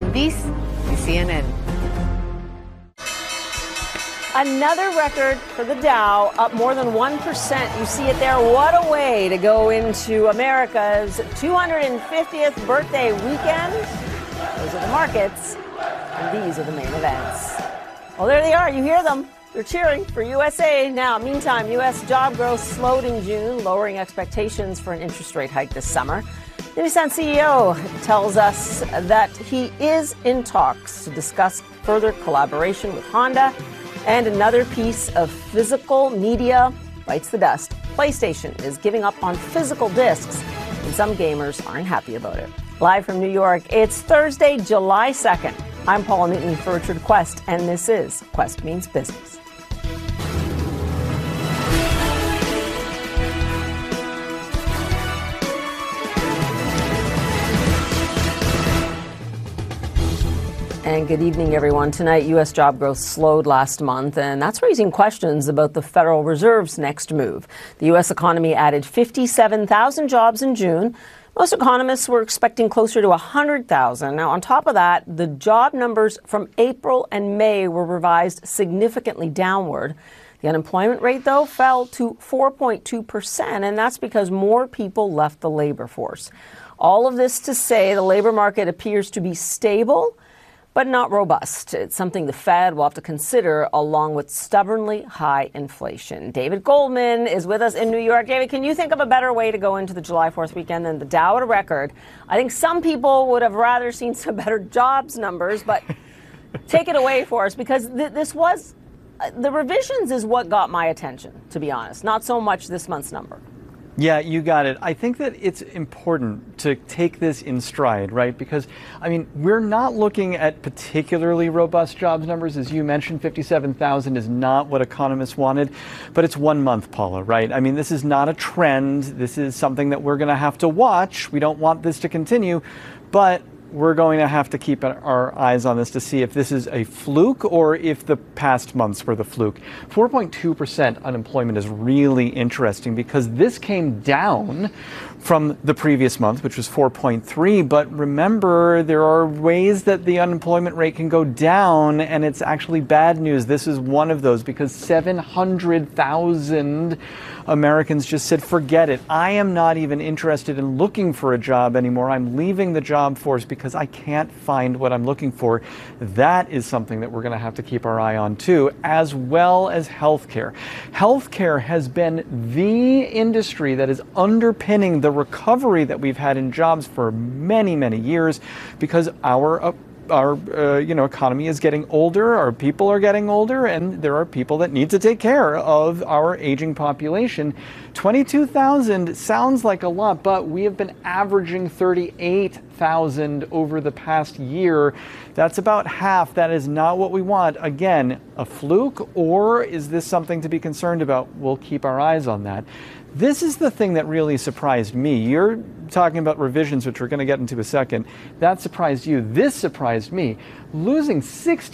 This is CNN. Another record for the Dow, up more than 1%. You see it there. What a way to go into America's 250th birthday weekend. Those are the markets, and these are the main events. Well, there they are. You hear them. They're cheering for USA. Now, meantime, U.S. job growth slowed in June, lowering expectations for an interest rate hike this summer. The Nissan CEO tells us that he is in talks to discuss further collaboration with Honda. And another piece of physical media bites the dust. PlayStation is giving up on physical discs, and some gamers aren't happy about it. Live from New York, it's Thursday, July 2nd. I'm Paula Newton for Richard Quest, and this is Quest Means Business. And good evening, everyone. Tonight, U.S. job growth slowed last month, and that's raising questions about the Federal Reserve's next move. The U.S. economy added 57,000 jobs in June. Most economists were expecting closer to 100,000. Now, on top of that, the job numbers from April and May were revised significantly downward. The unemployment rate, though, fell to 4.2%, and that's because more people left the labor force. All of this to say the labor market appears to be stable, but not robust. It's something the Fed will have to consider along with stubbornly high inflation. David Goldman is with us in New York. David, can you think of a better way to go into the July 4th weekend than the Dow at a record? I think some people would have rather seen some better jobs numbers, but take it away for us, because this was, the revisions is what got my attention, to be honest, not so much this month's number. Yeah, you got it. I think that it's important to take this in stride, right? Because, I mean, we're not looking at particularly robust jobs numbers. As you mentioned, 57,000 is not what economists wanted, but it's 1 month, Paula, right? I mean, this is not a trend. This is something that we're going to have to watch. We don't want this to continue, but we're going to have to keep our eyes on this to see if this is a fluke or if the past months were the fluke. 4.2% unemployment is really interesting because this came down from the previous month, which was 4.3. But remember, there are ways that the unemployment rate can go down, and it's actually bad news. This is one of those because 700,000 Americans just said, forget it. I am not even interested in looking for a job anymore. I'm leaving the job force because I can't find what I'm looking for. That is something that we're going to have to keep our eye on too, as well as healthcare. Healthcare has been the industry that is underpinning the recovery that we've had in jobs for many, many years because our economy is getting older, our people are getting older, and there are people that need to take care of our aging population. 22,000 sounds like a lot, but we have been averaging 38,000 over the past year. That's about half. That is not what we want. Again, a fluke, or is this something to be concerned about? We'll keep our eyes on that. This is the thing that really surprised me. You're talking about revisions, which we're going to get into a second. That surprised you. This surprised me. Losing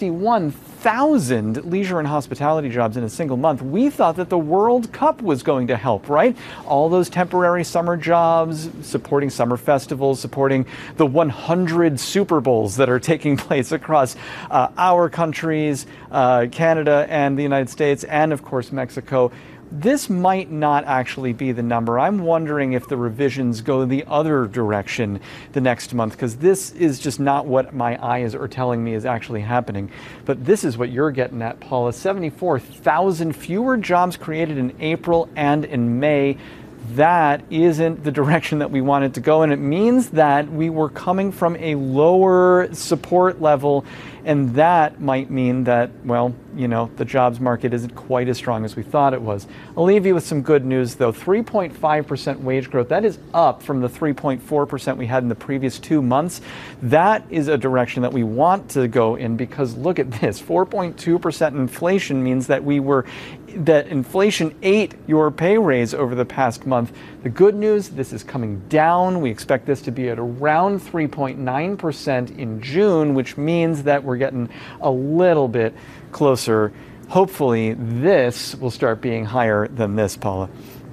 61,000 leisure and hospitality jobs in a single month. We thought that the World Cup was going to help, right? All those temporary summer jobs, supporting summer festivals, supporting the 100 Super Bowls that are taking place across our countries, Canada and the United States, and of course Mexico. This might not actually be the number. I'm wondering if the revisions go the other direction the next month, because this is just not what my eyes are telling me is actually happening. But this is what you're getting at, Paula. 74,000 fewer jobs created in April and in May. That isn't the direction that we wanted to go, and it means that we were coming from a lower support level, and that might mean that, well, you know, the jobs market isn't quite as strong as we thought it was. I'll leave you with some good news, though. 3.5% wage growth. That is up from the 3.4% we had in the previous 2 months. That is a direction that we want to go in, because look at this. 4.2% inflation means that that inflation ate your pay raise over the past month. The good news, this is coming down. We expect this to be at around 3.9% in June, which means that we're getting a little bit closer. Hopefully this will start being higher than this, Paula.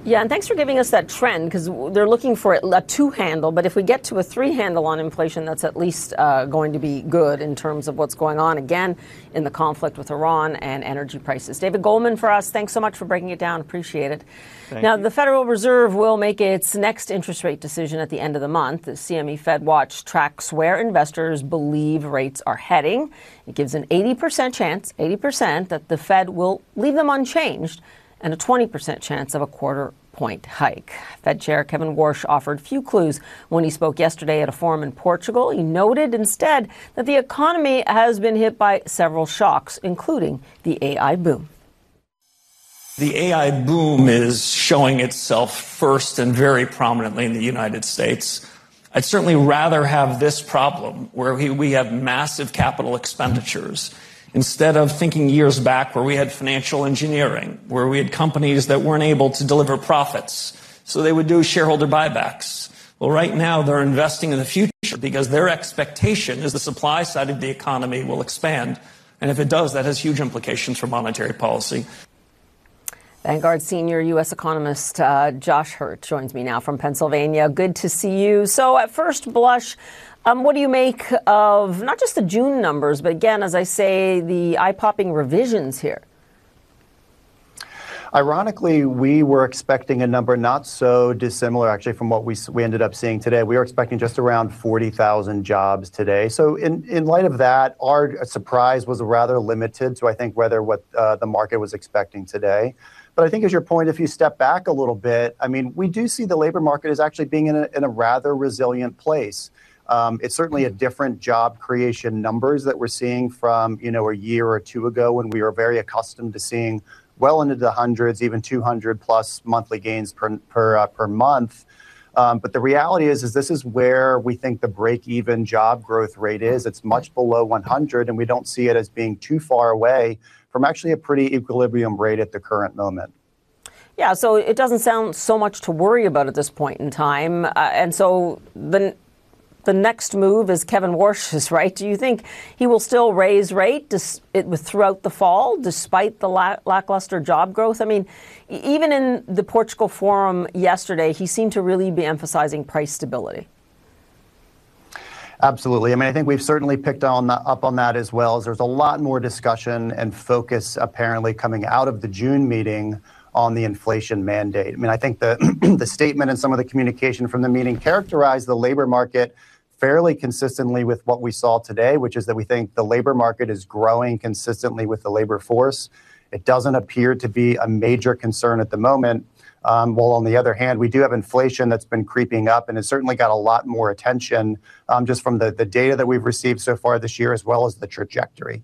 Yeah, and thanks for giving us that trend, because they're looking for a two-handle, but if we get to a three-handle on inflation, that's at least going to be good in terms of what's going on, again, in the conflict with Iran and energy prices. David Goldman for us, thanks so much for breaking it down. Appreciate it. Now, the Federal Reserve will make its next interest rate decision at the end of the month. The CME FedWatch tracks where investors believe rates are heading. It gives an 80% chance, 80%, that the Fed will leave them unchanged, and a 20% chance of a quarter-point hike. Fed Chair Kevin Warsh offered few clues when he spoke yesterday at a forum in Portugal. He noted instead that the economy has been hit by several shocks, including the AI boom. The AI boom is showing itself first and very prominently in the United States. I'd certainly rather have this problem where we have massive capital expenditures, instead of thinking years back where we had financial engineering, where we had companies that weren't able to deliver profits, so they would do shareholder buybacks. Well, right now they're investing in the future because their expectation is the supply side of the economy will expand. And if it does, that has huge implications for monetary policy. Vanguard senior U.S. economist Josh Hurt joins me now from Pennsylvania. Good to see you. So at first blush, what do you make of not just the June numbers, but again, as I say, the eye-popping revisions here? Ironically, we were expecting a number not so dissimilar, actually, from what we ended up seeing today. We were expecting just around 40,000 jobs today. So in light of that, our surprise was rather limited to, I think, what the market was expecting today. But I think, as your point, if you step back a little bit, I mean, we do see the labor market as actually being in a rather resilient place. It's certainly a different job creation numbers that we're seeing from, a year or two ago, when we were very accustomed to seeing well into the hundreds, even 200 plus monthly gains per month. But the reality is this is where we think the break-even job growth rate is. It's much below 100, and we don't see it as being too far away from actually a pretty equilibrium rate at the current moment. Yeah, so it doesn't sound so much to worry about at this point in time. And so the next move is Kevin Warsh's, right? Do you think he will still raise rate throughout the fall, despite the lackluster job growth? I mean, even in the Portugal forum yesterday, he seemed to really be emphasizing price stability. Absolutely. I mean, I think we've certainly picked up on that as well. As there's a lot more discussion and focus apparently coming out of the June meeting on the inflation mandate. I mean, I think the statement and some of the communication from the meeting characterized the labor market fairly consistently with what we saw today, which is that we think the labor market is growing consistently with the labor force. It doesn't appear to be a major concern at the moment. While on the other hand, we do have inflation that's been creeping up, and it's certainly got a lot more attention just from the data that we've received so far this year, as well as the trajectory.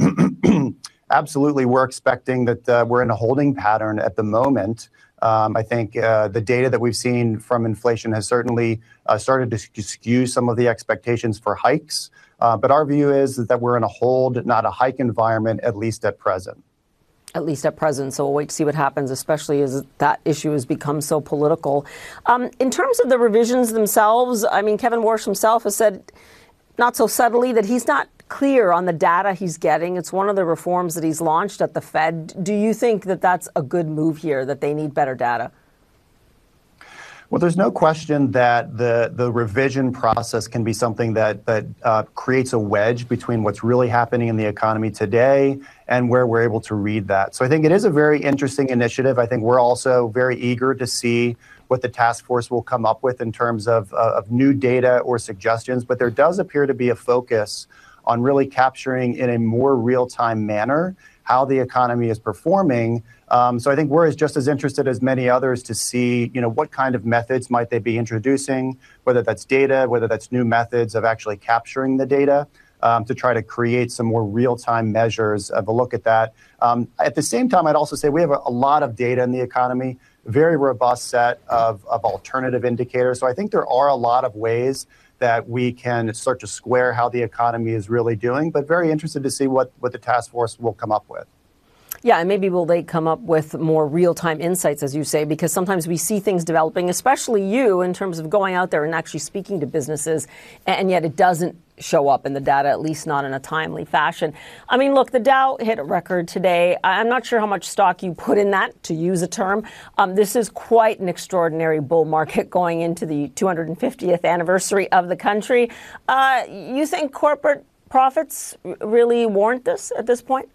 Absolutely, we're expecting that we're in a holding pattern at the moment. I think the data that we've seen from inflation has certainly started to skew some of the expectations for hikes. But our view is that we're in a hold, not a hike environment, at least at present. At least at present. So we'll wait to see what happens, especially as that issue has become so political. In terms of the revisions themselves, I mean, Kevin Warsh himself has said, not so subtly, that he's not clear on the data he's getting. It's one of the reforms that he's launched at the Fed. Do you think that that's a good move here, that they need better data? Well, there's no question that the revision process can be something that creates a wedge between what's really happening in the economy today and where we're able to read that. So I think it is a very interesting initiative. I think we're also very eager to see what the task force will come up with in terms of new data or suggestions. But there does appear to be a focus on really capturing in a more real-time manner how the economy is performing. So I think we're just as interested as many others to see, what kind of methods might they be introducing, whether that's data, whether that's new methods of actually capturing the data, to try to create some more real-time measures of a look at that. At the same time, I'd also say we have a lot of data in the economy, very robust set of alternative indicators. So I think there are a lot of ways that we can start to square how the economy is really doing, but very interested to see what the task force will come up with. Yeah, and maybe will they come up with more real-time insights, as you say, because sometimes we see things developing, especially you, in terms of going out there and actually speaking to businesses, and yet it doesn't show up in the data, at least not in a timely fashion. I mean, look, the Dow hit a record today. I'm not sure how much stock you put in that, to use a term. This is quite an extraordinary bull market going into the 250th anniversary of the country. You think corporate profits really warrant this at this point?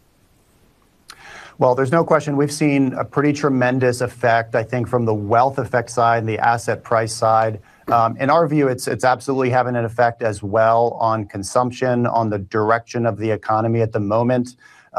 Well, there's no question we've seen a pretty tremendous effect, I think, from the wealth effect side and the asset price side. In our view, it's absolutely having an effect as well on consumption, on the direction of the economy at the moment.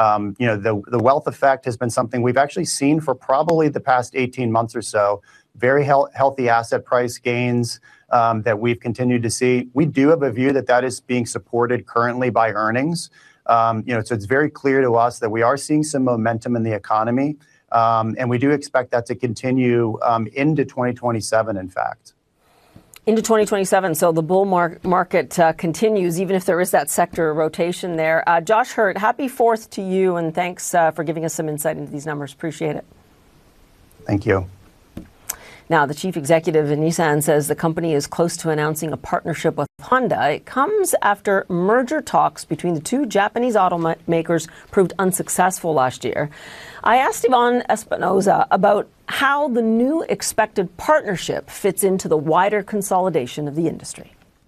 The wealth effect has been something we've actually seen for probably the past 18 months or so. Very healthy asset price gains that we've continued to see. We do have a view that that is being supported currently by earnings. So it's very clear to us that we are seeing some momentum in the economy, and we do expect that to continue into 2027, in fact. Into 2027, so the bull market continues, even if there is that sector rotation there. Josh Hurt, happy 4th to you, and thanks for giving us some insight into these numbers. Appreciate it. Thank you. Now, the chief executive of Nissan says the company is close to announcing a partnership with Honda. It comes after merger talks between the two Japanese automakers proved unsuccessful last year. I asked Ivan Espinosa about how the new expected partnership fits into the wider consolidation of the industry.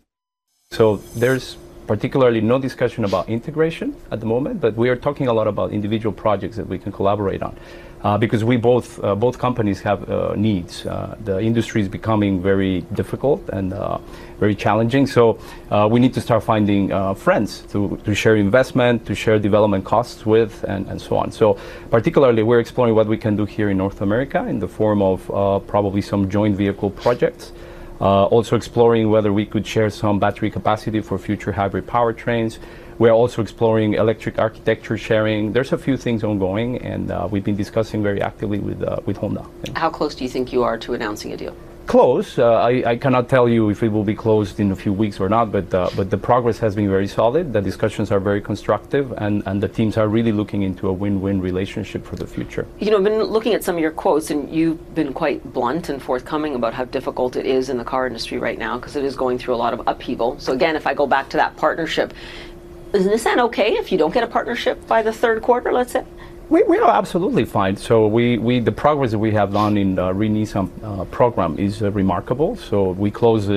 So there's particularly no discussion about integration at the moment, but we are talking a lot about individual projects that we can collaborate on. Because we both companies have needs. The industry is becoming very difficult and very challenging. So we need to start finding friends to share investment, to share development costs with, and so on. So particularly, we're exploring what we can do here in North America in the form of probably some joint vehicle projects. Also exploring whether we could share some battery capacity for future hybrid powertrains. We're also exploring electric architecture sharing. There's a few things ongoing, and we've been discussing very actively with Honda. How close do you think you are to announcing a deal? Close. I cannot tell you if it will be closed in a few weeks or not, but the progress has been very solid. The discussions are very constructive, and the teams are really looking into a win-win relationship for the future. You know, I've been looking at some of your quotes, and you've been quite blunt and forthcoming about how difficult it is in the car industry right now, because it is going through a lot of upheaval. So again, if I go back to that partnership, is Nissan okay if you don't get a partnership by the third quarter, let's say? We are absolutely fine. So the progress that we have done in the Re-Nissan program is remarkable. So we closed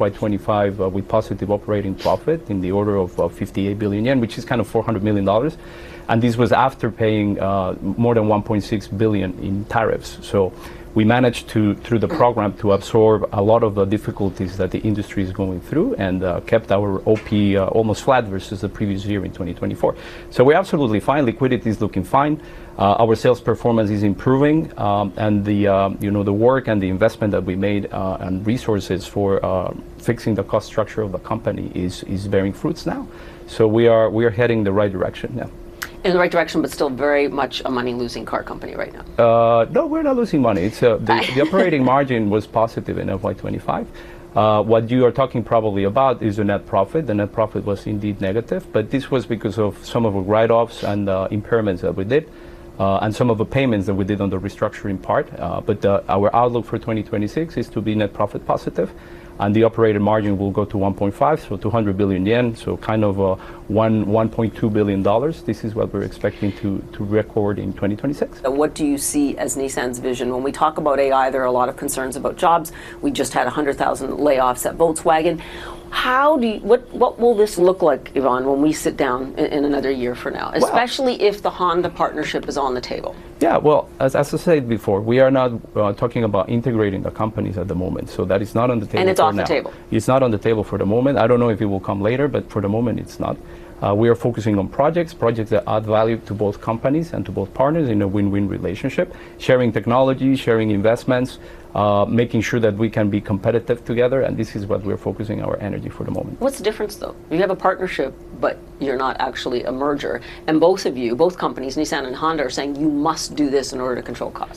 FY25 with positive operating profit in the order of 58 billion yen, which is kind of $400 million. And this was after paying more than 1.6 billion in tariffs. So we managed to, through the program, to absorb a lot of the difficulties that the industry is going through, and kept our OP almost flat versus the previous year in 2024. So we're absolutely fine. Liquidity is looking fine. Our sales performance is improving, and the work and the investment that we made and resources for fixing the cost structure of the company is bearing fruits now. So we are heading the right direction now. In the right direction, but still very much a money-losing car company right now. No, we're not losing money. It's the operating margin was positive in FY25. What you are talking probably about is the net profit. The net profit was indeed negative, but this was because of some of the write-offs and impairments that we did, and some of the payments that we did on the restructuring part. But our outlook for 2026 is to be net profit positive, and the operating margin will go to 1.5, so 200 billion yen, so kind of $1.2 billion. This is what we're expecting to record in 2026. What do you see as Nissan's vision? When we talk about AI, there are a lot of concerns about jobs. We just had 100,000 layoffs at Volkswagen. What will this look like, Ivan, when we sit down in another year from now, especially if the Honda partnership is on the table? Yeah, well, as I said before, we are not talking about integrating the companies at the moment, so that is not on the table. And it's off the table. It's not on the table for the moment. I don't know if it will come later, but for the moment, it's not. We are focusing on projects that add value to both companies and to both partners in a win-win relationship, sharing technology, sharing investments, making sure that we can be competitive together, and this is what we're focusing our energy for the moment. What's the difference, though? You have a partnership, but you're not actually a merger, and both companies, Nissan and Honda, are saying you must do this in order to control costs.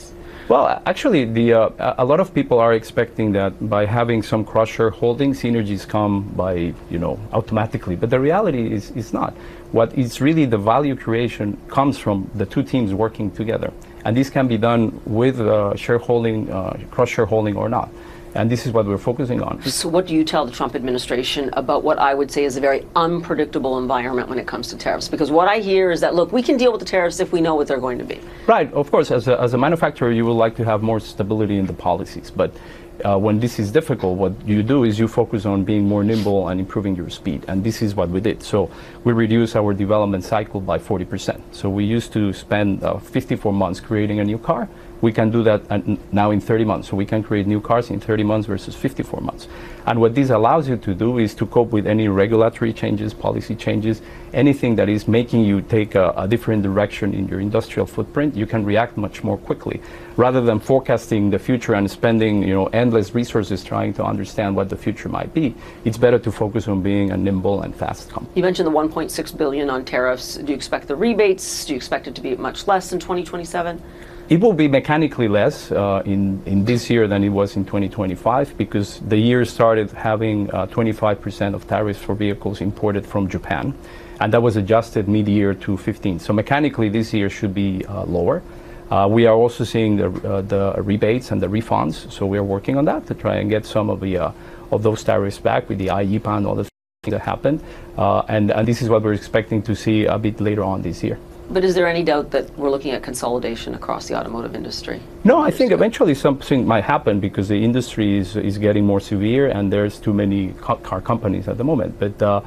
Well, actually, a lot of people are expecting that by having some cross-shareholding, synergies come by, automatically. But the reality is not. What is really the value creation comes from the two teams working together. And this can be done with shareholding, cross-shareholding or not. And this is what we're focusing on. So what do you tell the Trump administration about what I would say is a very unpredictable environment when it comes to tariffs? Because what I hear is that, look, we can deal with the tariffs if we know what they're going to be. Right. Of course, as a manufacturer, you would like to have more stability in the policies. But when this is difficult, what you do is you focus on being more nimble and improving your speed. And this is what we did. So we reduced our development cycle by 40%. So we used to spend 54 months creating a new car. We can do that now in 30 months. So we can create new cars in 30 months versus 54 months. And what this allows you to do is to cope with any regulatory changes, policy changes, anything that is making you take a different direction in your industrial footprint. You can react much more quickly rather than forecasting the future and spending endless resources trying to understand what the future might be. It's better to focus on being a nimble and fast company. You mentioned the $1.6 billion on tariffs. Do you expect the rebates? Do you expect it to be much less in 2027? It will be mechanically less in this year than it was in 2025 because the year started having 25% of tariffs for vehicles imported from Japan, and that was adjusted mid-year to 15. So mechanically, this year should be lower. We are also seeing the rebates and the refunds, so we are working on that to try and get some of those tariffs back with the IEEPA and all the things that happened, and this is what we're expecting to see a bit later on this year. But is there any doubt that we're looking at consolidation across the automotive industry? No, I think eventually something might happen because the industry is getting more severe and there's too many car companies at the moment. But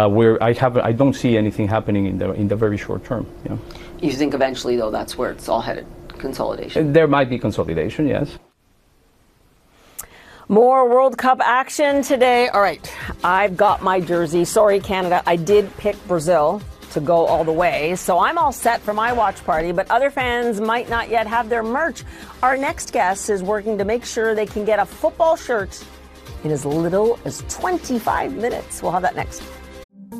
I don't see anything happening in the very short term. You think eventually, though, that's where it's all headed, consolidation? There might be consolidation, yes. More World Cup action today. All right, I've got my jersey. Sorry, Canada, I did pick Brazil to go all the way. So I'm all set for my watch party, but other fans might not yet have their merch. Our next guest is working to make sure they can get a football shirt in as little as 25 minutes. We'll have that next.